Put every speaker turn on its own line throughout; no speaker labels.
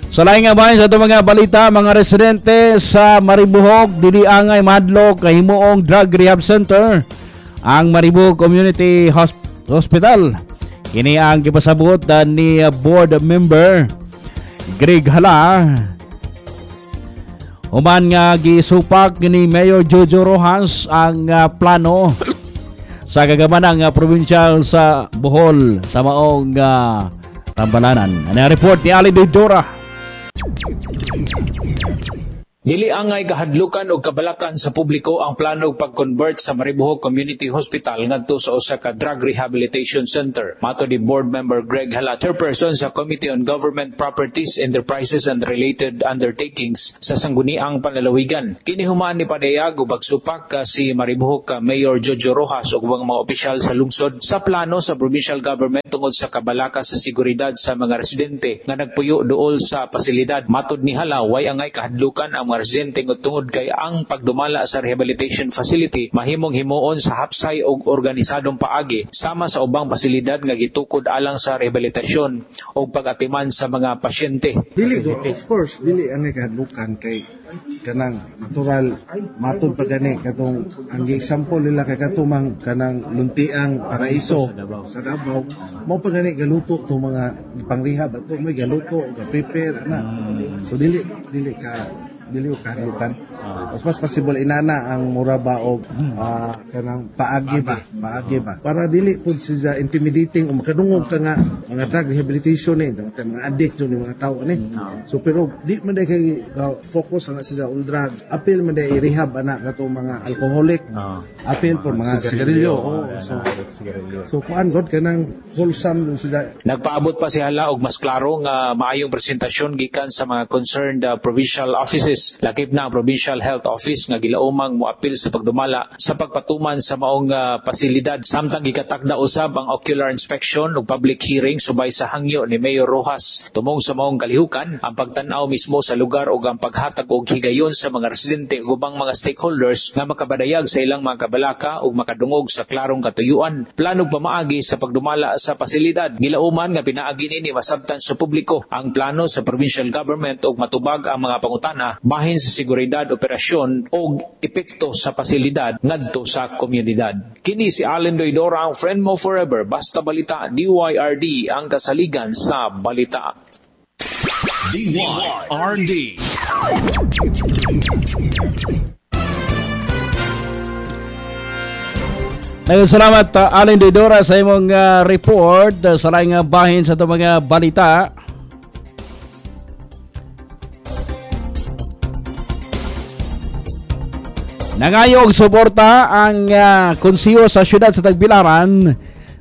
Sa laing nga bahin sa itong mga balita, mga residente sa Maribohog dili angay madlok kay himuong drug rehab center ang Maribohog Community Hospital. Kini ang gipasabot ni board member Greg Hala. Human nga gisupak ni Mayor Jojo Rojas ang plano sa kagamanang provincial sa Bohol sa maong Tambalanan. Ano report ni Ali Dora?
Dili angay kahadlukan o kabalakan sa publiko ang plano pag-convert sa Maribohog Community Hospital ngadto sa usa ka drug rehabilitation center. Mato ni board member Greg Hala, chairperson sa Committee on Government Properties, Enterprises and Related Undertakings sa Sangguniang Panlalawigan. Kini human ni padayag ug pagsupak si Maribohog Mayor Jojo Rojas ug mga opisyal sa lungsod sa plano sa provincial government tungod sa kabalaka sa seguridad sa mga residente nga nagpuyo duol sa pasilidad. Matod ni Hala, way angay kahadlukan ang mga residente tungod kay ang pagdumala sa rehabilitation facility mahimong himuon sa hapsay og organisadong paagi sama sa ubang pasilidad nga gitukod alang sa rehabilitasyon o pag-atiman sa mga pasyente.
Dili of course dili angay kahadlukan kay kanang natural matud pa gani katong ang example nila kay katumang kanang luntiang paraiso sa Davao mo pa gani galuto to mga pangrehab ato may galuto ga prepare na so dili kahadlukan. Mas possible inana ang mura ba o kanang paagi ba para dili pud siya intimidating o makadungog ka nga mga drug rehabilitation mga addict ni mga tao ni. So pero di man kay focus na siya on drug. Apil man i-rehab ana kato mga alcoholic. Apil por mga sigarilyo. So kuan god kanang wholesome siya.
Nagpaabot pa si Hala og mas klaro nga maayong presentasyon gikan sa mga concerned provincial offices. Lakip na ang Provincial Health Office nga gilaumang moapil sa pagdumala sa pagpatuman sa maong pasilidad. Samtang gikatakda usab ang ocular inspection ug public hearing subay sa hangyo ni Mayor Rojas tumong sa maong kalihukan ang pagtan-aw mismo sa lugar ug ang paghatag og higayon sa mga residente ug ubang mga stakeholders nga makabadayag sa ilang mga kabalaka ug makadungog sa klarong katuyuan. Planong pamaagi sa pagdumala sa pasilidad. Gilauman nga pinaagi nini masabtan sa publiko ang plano sa provincial government ug matubag ang mga pangutana bahin sa seguridad, operasyon o epekto sa pasilidad ngadto sa komunidad. Kini si Allen Doidora, ang friend mo forever. Basta Balita, DYRD, ang kasaligan sa balita.
DYRD.
Salamat Allen Doidora sa imong report sa laing bahin sa itong mga balita. Nangayog suporta ang konsiyo sa syudad sa Tagbilaran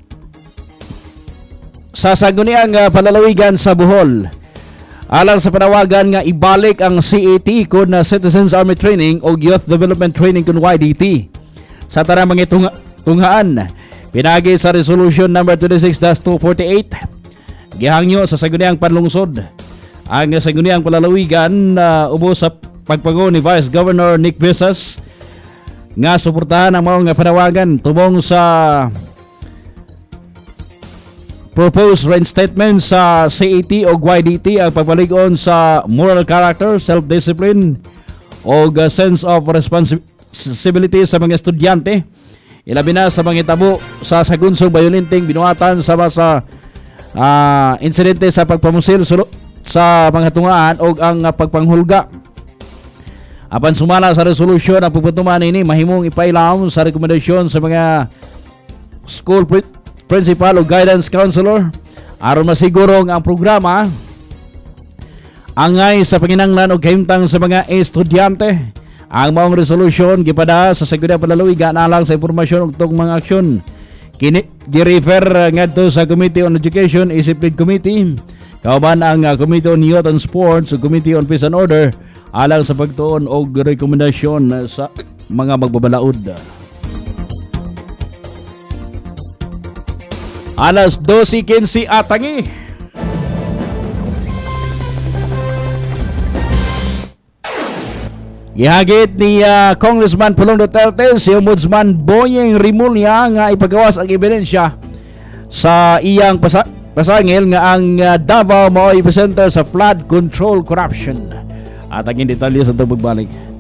sa Sangguniang Panlalawigan sa Bohol alang sa panawagan nga ibalik ang CAT kun na Citizens Army Training o Youth Development Training kun YDT sa tanang mga tunghaan. Pinagi sa Resolution number 26-248 gihangyo sa Sangguniang Panlungsod ang Sangguniang Panlalawigan ubos sa pagpango ni Vice Governor Nick Visas nga suportahan ang mga panawagan tubong sa proposed reinstatement sa CAT o YDT ang pagpaligon sa moral character, self-discipline o sense of responsibility sa mga estudyante. Ilabi na sa mga tabo sa sagunsong bayolenteng binuhatan sa insidente sa pagpamusil sa mga tungaan o ang pagpanghulga. Apan sumala sa resolusyon ang pagpatuman ini mahimong ipailaw sa rekomendasyon sa mga school principal o guidance counselor aron masigurong ang programa angay sa panginahanglan o kahimtang sa mga estudyante. Ang maong resolusyon gipada sa Sangguniang Panlalawigan alang sa impormasyon ug mga aksyon. Kini gi-refer ngadto sa Committee on Education, Discipline Committee, kauban ang Committee on Youth and Sports ug Committee on Peace and Order alang sa pagtuon og rekomendasyon sa mga magbabalaod. Alas 12:15 atangi. Gihagit ni Congressman Pulong Duterte si Ombudsman Boyeng Rimulya nga ipagawas ang ebidensya sa iyang pasangil nga ang Davao mao epicenter sa flood control corruption. At ang detalye sa ito pagbalik.